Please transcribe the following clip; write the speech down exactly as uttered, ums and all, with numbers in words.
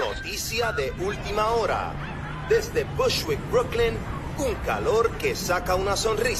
Noticia de última hora. Desde Bushwick, Brooklyn, un calor que saca una sonrisa.